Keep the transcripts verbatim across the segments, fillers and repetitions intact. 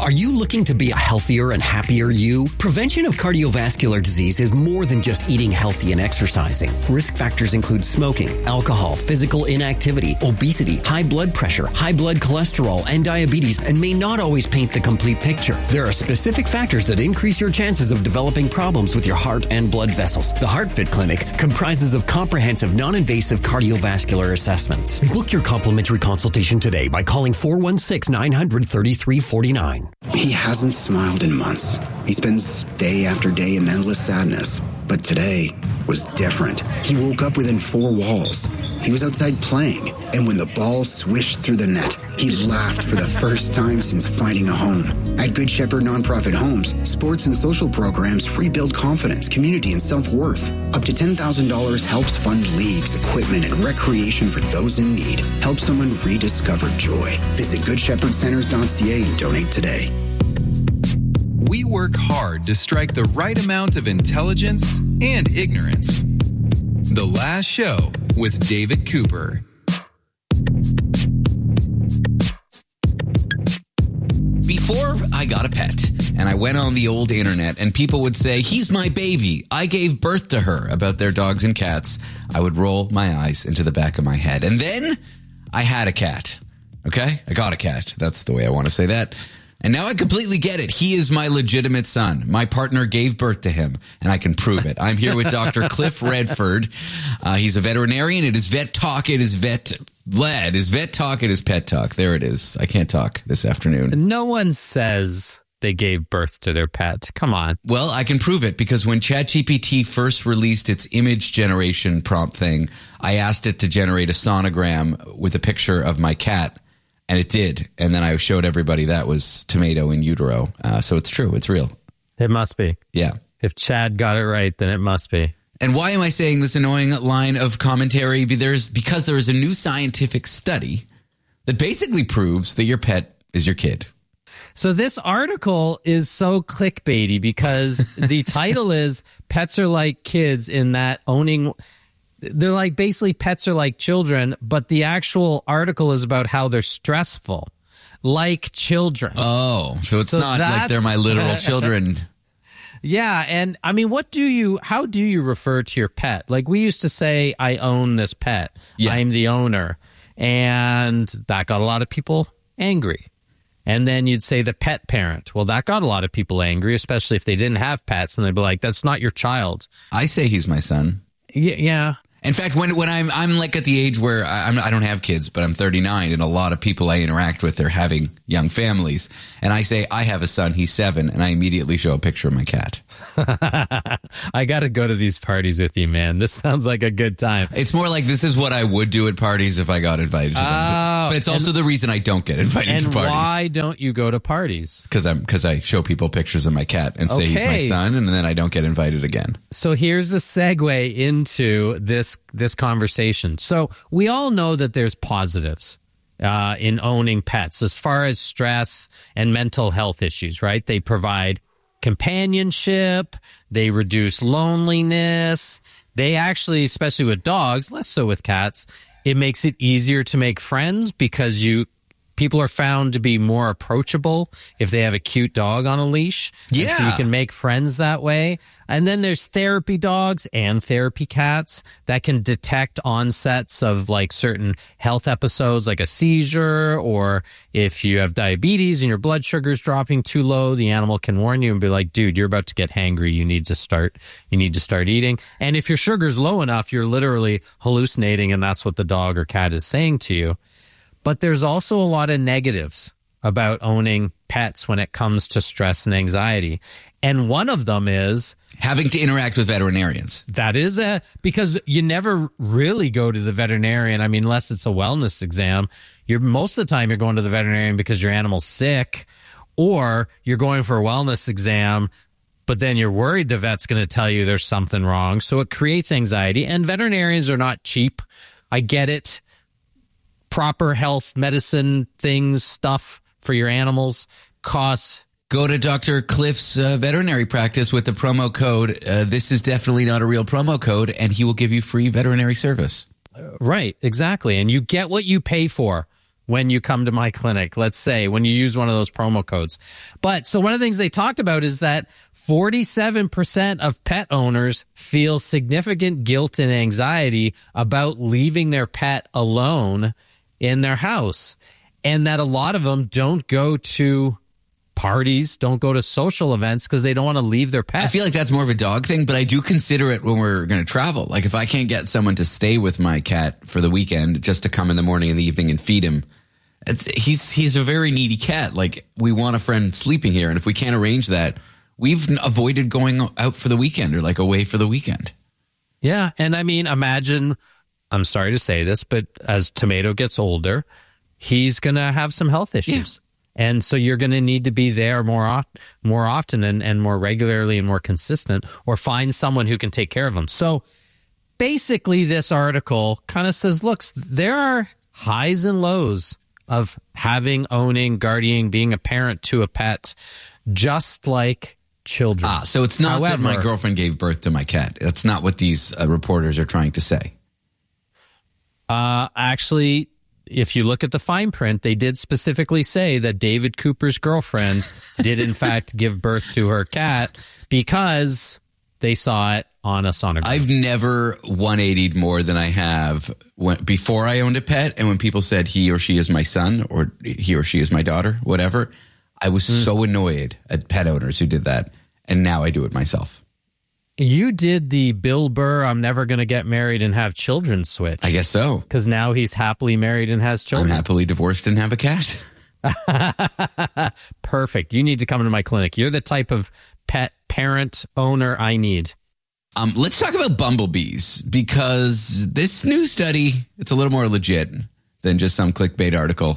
Are you looking to be a healthier and happier you? Prevention of cardiovascular disease is more than just eating healthy and exercising. Risk factors include smoking, alcohol, physical inactivity, obesity, high blood pressure, high blood cholesterol, and diabetes, and may not always paint the complete picture. There are specific factors that increase your chances of developing problems with your heart and blood vessels. The HeartFit Clinic comprises of comprehensive, non-invasive cardiovascular assessments. Book your complimentary consultation today by calling four one six, nine hundred, thirty-three forty-nine. He hasn't smiled in months. He spends day after day in endless sadness. But today was different. He woke up within four walls. He was outside playing, and when the ball swished through the net, he laughed for the first time since finding a home. At Good Shepherd Nonprofit Homes, sports and social programs rebuild confidence, community, and self-worth. Up to ten thousand dollars helps fund leagues, equipment, and recreation for those in need. Help someone rediscover joy. Visit good shepherd centers dot c a and donate today. We work hard to strike the right amount of intelligence and ignorance. The Last Show with David Cooper. Before I got a pet and I went on the old internet and people would say, he's my baby, I gave birth to her, about their dogs and cats, I would roll my eyes into the back of my head. And then I had a cat. Okay? I got a cat. That's the way I want to say that. And now I completely get it. He is my legitimate son. My partner gave birth to him, and I can prove it. I'm here with Doctor Cliff Redford. Uh, he's a veterinarian. It is Vet Talk. It is Vet... It is Vet Talk. It is Pet Talk. There it is. I can't talk this afternoon. No one says they gave birth to their pet. Come on. Well, I can prove it because when ChatGPT first released its image generation prompt thing, I asked it to generate a sonogram with a picture of my cat. And it did. And then I showed everybody that was tomato in utero. Uh, so it's true. It's real. It must be. Yeah. If Chad got it right, then it must be. And why am I saying this annoying line of commentary? There's because there is a new scientific study that basically proves that your pet is your kid. So this article is so clickbaity because the title is Pets Are Like Kids, in that owning... They're like, basically pets are like children, but the actual article is about how they're stressful, like children. Oh, so it's so not like they're my literal children. Yeah. And I mean, what do you, how do you refer to your pet? Like we used to say, I own this pet. Yeah. I'm the owner. And that got a lot of people angry. And then you'd say the pet parent. Well, that got a lot of people angry, especially if they didn't have pets. And they'd be like, that's not your child. I say he's my son. Yeah. yeah. In fact, when when I'm I'm like at the age where I'm, I don't have kids, but I'm thirty-nine, and a lot of people I interact with are having young families, and I say I have a son, he's seven, and I immediately show a picture of my cat. I got to go to these parties with you, man. This sounds like a good time. It's more like this is what I would do at parties if I got invited to them. Oh, but, but it's also and, the reason I don't get invited and to parties. Why don't you go to parties? Because I'm because I show people pictures of my cat and say okay. he's my son, and then I don't get invited again. So here's a segue into this this conversation. So we all know that there's positives uh, in owning pets as far as stress and mental health issues, right? They provide companionship, they reduce loneliness. They actually, especially with dogs, less so with cats, it makes it easier to make friends because you people are found to be more approachable if they have a cute dog on a leash. Yeah. So you can make friends that way. And then there's therapy dogs and therapy cats that can detect onsets of like certain health episodes, like a seizure, or if you have diabetes and your blood sugar's dropping too low, the animal can warn you and be like, dude, you're about to get hangry. You need to start, you need to start eating. And if your sugar's low enough, you're literally hallucinating, and that's what the dog or cat is saying to you. But there's also a lot of negatives about owning pets when it comes to stress and anxiety. And one of them is having to interact with veterinarians. That is a, because you never really go to the veterinarian. I mean, unless it's a wellness exam, you're most of the time you're going to the veterinarian because your animal's sick, or you're going for a wellness exam, but then you're worried the vet's going to tell you there's something wrong. So it creates anxiety, and veterinarians are not cheap. I get it. Proper health, medicine, things, stuff for your animals costs. Go to Doctor Cliff's uh, veterinary practice with the promo code. Uh, this is definitely not a real promo code, and he will give you free veterinary service. Right, exactly. And you get what you pay for. when you come to my clinic, let's say, when you use one of those promo codes. But so one of the things they talked about is that forty-seven percent of pet owners feel significant guilt and anxiety about leaving their pet alone in their house, and that a lot of them don't go to parties, don't go to social events because they don't want to leave their pet. I feel like that's more of a dog thing, but I do consider it when we're going to travel. Like if I can't get someone to stay with my cat for the weekend just to come in the morning and the evening and feed him, it's, he's he's a very needy cat. Like we want a friend sleeping here, and if we can't arrange that, we've avoided going out for the weekend or like away for the weekend. Yeah, and I mean, imagine, I'm sorry to say this, but as Tomato gets older, he's going to have some health issues. Yeah. And so you're going to need to be there more oft- more often and, and more regularly and more consistent, or find someone who can take care of them. So basically this article kind of says, look, there are highs and lows of having, owning, guardianing, being a parent to a pet, just like children. Ah, so it's not However, that my girlfriend gave birth to my cat. That's not what these uh, reporters are trying to say. Uh, actually, if you look at the fine print, they did specifically say that David Cooper's girlfriend did, in fact, give birth to her cat because they saw it on a sonogram. I've never one eightied more than I have when, before I owned a pet. And when people said he or she is my son or he or she is my daughter, whatever, I was mm. so annoyed at pet owners who did that. And now I do it myself. You did the Bill Burr, I'm never going to get married and have children switch. I guess so. Because now he's happily married and has children. I'm happily divorced and have a cat. Perfect. You need to come into my clinic. You're the type of pet parent owner I need. Um, let's talk about bumblebees, because this new study, it's a little more legit than just some clickbait article.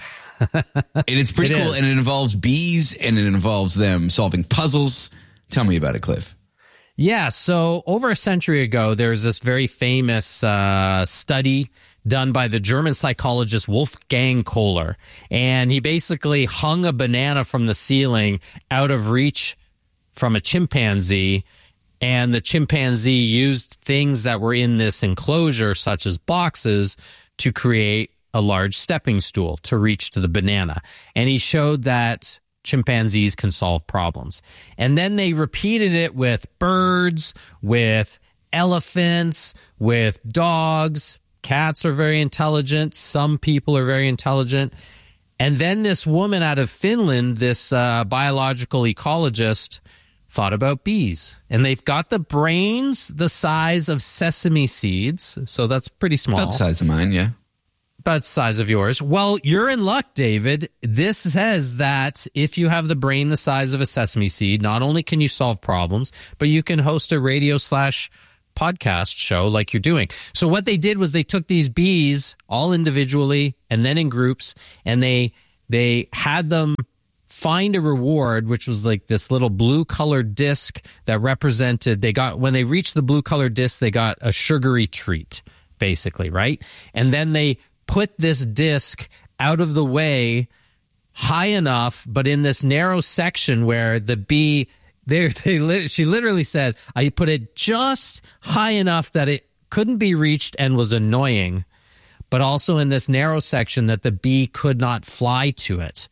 And it's pretty it cool. Is. And it involves bees and it involves them solving puzzles. Tell me about it, Cliff. Yeah, so over a century ago, there's this very famous uh, study done by the German psychologist Wolfgang Kohler. And he basically hung a banana from the ceiling out of reach from a chimpanzee. And the chimpanzee used things that were in this enclosure, such as boxes, to create a large stepping stool to reach to the banana. And he showed that chimpanzees can solve problems. And then they repeated it with birds, with elephants, with dogs. Cats are very intelligent. Some people are very intelligent. And then this woman out of Finland, this uh, biological ecologist, thought about bees. And they've got the brains the size of sesame seeds. So that's pretty small. About the size of mine, yeah. About the size of yours. Well, you're in luck, David. This says that if you have the brain the size of a sesame seed, not only can you solve problems, but you can host a radio slash podcast show like you're doing. So what they did was they took these bees all individually and then in groups, and they they had them find a reward, which was like this little blue colored disc that represented, they got, when they reached the blue colored disc, they got a sugary treat, basically, right? And then they put this disc out of the way high enough, but in this narrow section where the bee, they, they, she literally said, I put it just high enough that it couldn't be reached and was annoying, but also in this narrow section that the bee could not fly to it.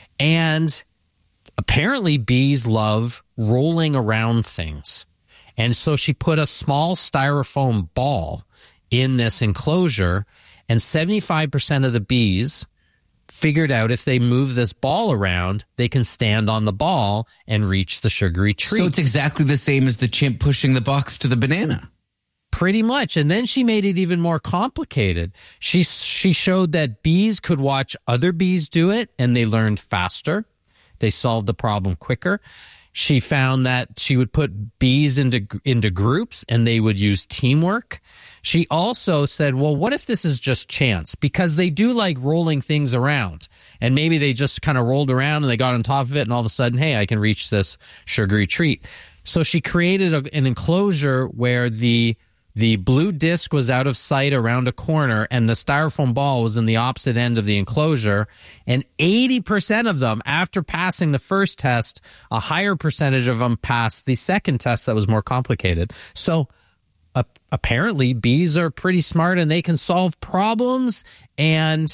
And apparently bees love rolling around things. And so she put a small styrofoam ball in this enclosure, and seventy-five percent of the bees figured out if they move this ball around, they can stand on the ball and reach the sugary treat. So it's exactly the same as the chimp pushing the box to the banana. Pretty much. And then she made it even more complicated. She she showed that bees could watch other bees do it, and they learned faster. They solved the problem quicker. She found that she would put bees into into groups, and they would use teamwork. She also said, well, what if this is just chance? Because they do like rolling things around. And maybe they just kind of rolled around and they got on top of it, and all of a sudden, hey, I can reach this sugary treat. So she created a, an enclosure where the The blue disc was out of sight around a corner, and the styrofoam ball was in the opposite end of the enclosure. And eighty percent of them, after passing the first test, a higher percentage of them passed the second test that was more complicated. So uh, apparently bees are pretty smart, and they can solve problems. And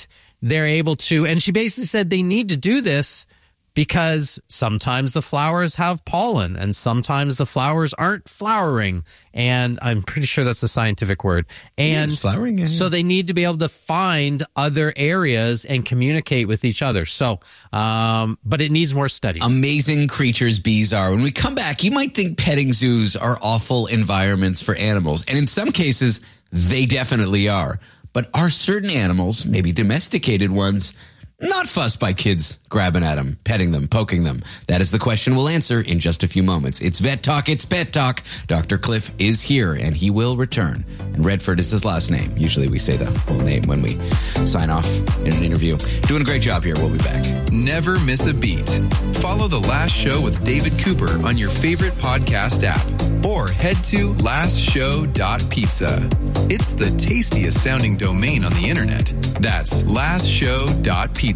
they're able to, and she basically said they need to do this because sometimes the flowers have pollen and sometimes the flowers aren't flowering. And I'm pretty sure that's a scientific word. And yes, flowering, yeah, so yeah. they need to be able to find other areas and communicate with each other. So, um, but it needs more studies. Amazing creatures bees are. When we come back, you might think petting zoos are awful environments for animals. And in some cases, they definitely are. But are certain animals, maybe domesticated ones, not fussed by kids grabbing at them, petting them, poking them? That is the question we'll answer in just a few moments. It's Vet Talk, it's Pet Talk. Doctor Cliff is here, and he will return. And Redford is his last name. Usually we say the whole name when we sign off in an interview. Doing a great job here. We'll be back. Never miss a beat. Follow The Last Show with David Cooper on your favorite podcast app, or head to last show dot pizza. It's the tastiest sounding domain on the internet. That's last show dot pizza.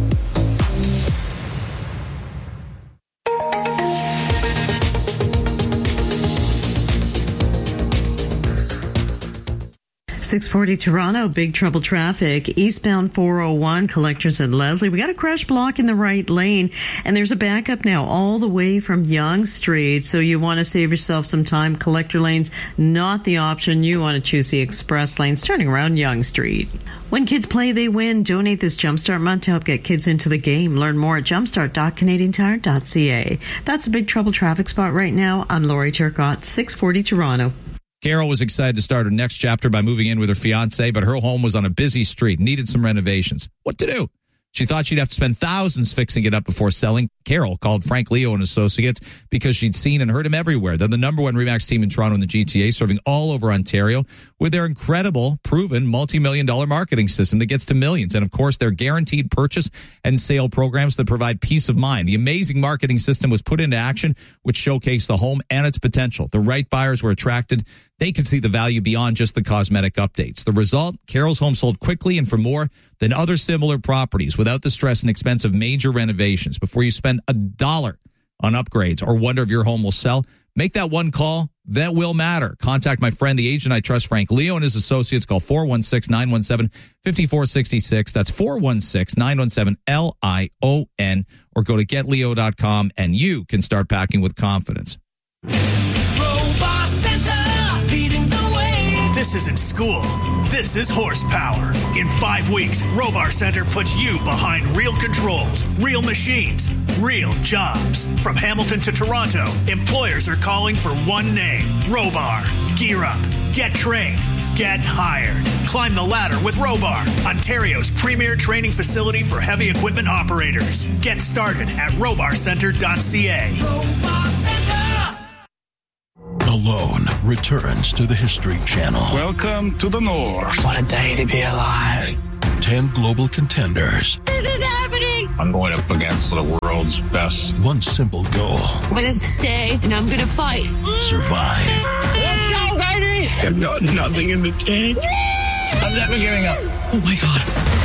six forty Toronto, big trouble traffic. Eastbound four oh one, Collectors at Leslie. We got a crash block in the right lane, and there's a backup now all the way from Yonge Street. So you want to save yourself some time. Collector lanes, not the option. You want to choose the express lanes, turning around Yonge Street. When kids play, they win. Donate this Jumpstart month to help get kids into the game. Learn more at jumpstart dot canadian tire dot c a. That's a big trouble traffic spot right now. I'm Lori Turcott, six forty Toronto. Carol was excited to start her next chapter by moving in with her fiance, but her home was on a busy street, needed some renovations. What to do? She thought she'd have to spend thousands fixing it up before selling. Carol called Frank Leo and Associates because she'd seen and heard him everywhere. They're the number one RE/MAX team in Toronto and the G T A, serving all over Ontario with their incredible, proven, multi-million dollar marketing system that gets to millions. And, of course, their guaranteed purchase and sale programs that provide peace of mind. The amazing marketing system was put into action, which showcased the home and its potential. The right buyers were attracted. They could see the value beyond just the cosmetic updates. The result, Carol's home sold quickly and for more than other similar properties without the stress and expense of major renovations. Before you spend a dollar on upgrades or wonder if your home will sell, make that one call. That will matter. Contact my friend, the agent I trust, Frank Leo, and his associates. Call four one six, nine one seven, five four six six. That's four one six, nine one seven, L I O N. Or go to get leo dot com and you can start packing with confidence. Robot Center, leading the way. This isn't school. This is horsepower. In five weeks, Robar Center puts you behind real controls, real machines, real jobs. From Hamilton to Toronto, employers are calling for one name, Robar. Gear up, get trained, get hired. Climb the ladder with Robar, Ontario's premier training facility for heavy equipment operators. Get started at robar center dot c a. Robar Center! Alone returns to the History Channel. Welcome to the North. What a day to be alive. Ten global contenders. This is happening. I'm going up against the world's best. One simple goal. I'm going to stay and I'm going to fight. Survive. Let's go, baby. I've got nothing in the tank. I'm never giving up. Oh, my God.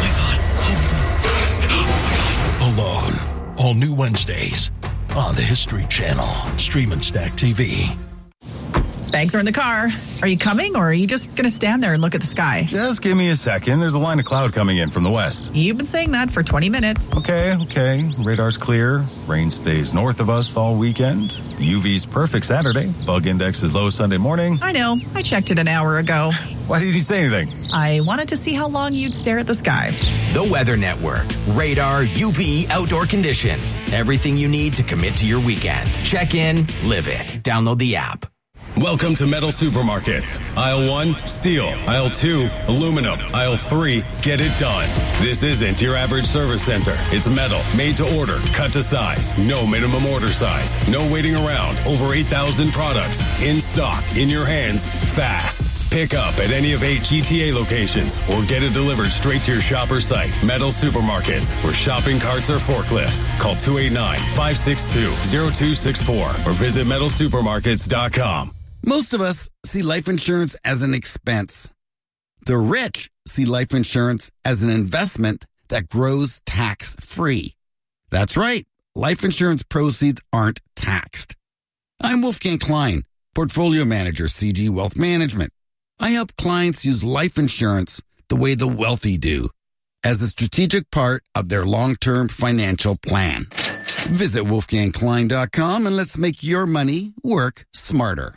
Oh, my God. Alone. All new Wednesdays on the History Channel. Stream and Stack T V. Bags are in the car. Are you coming, or are you just going to stand there and look at the sky? Just give me a second. There's a line of cloud coming in from the west. You've been saying that for twenty minutes. Okay, okay. Radar's clear. Rain stays north of us all weekend. U V's perfect Saturday. Bug index is low Sunday morning. I know. I checked it an hour ago. Why did you say anything? I wanted to see how long you'd stare at the sky. The Weather Network. Radar, U V, outdoor conditions. Everything you need to commit to your weekend. Check in, live it. Download the app. Welcome to Metal Supermarkets. Aisle one, steel. Aisle two, aluminum. Aisle three, get it done. This isn't your average service center. It's metal, made to order, cut to size. No minimum order size. No waiting around. Over eight thousand products. In stock, in your hands, fast. Pick up at any of eight G T A locations or get it delivered straight to your shopper site. Metal Supermarkets, where shopping carts are forklifts. Call two eight nine, five six two, zero two six four or visit metal supermarkets dot com. Most of us see life insurance as an expense. The rich see life insurance as an investment that grows tax-free. That's right. Life insurance proceeds aren't taxed. I'm Wolfgang Klein, Portfolio Manager, C G Wealth Management. I help clients use life insurance the way the wealthy do. as a strategic part of their long-term financial plan. Visit wolfgang klein dot com and let's make your money work smarter.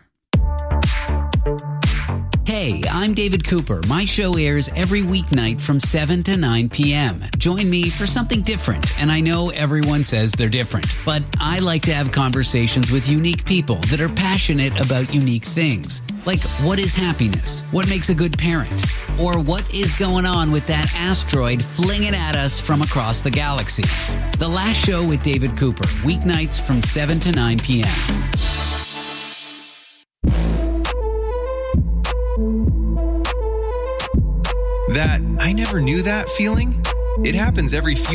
Hey, I'm David Cooper. My show airs every weeknight from seven to nine p.m. Join me for something different. And I know everyone says they're different, but I like to have conversations with unique people that are passionate about unique things. Like, what is happiness? What makes a good parent? Or what is going on with that asteroid flinging at us from across the galaxy? The Last Show with David Cooper, weeknights from seven to nine p.m. That I never knew that feeling? It happens every few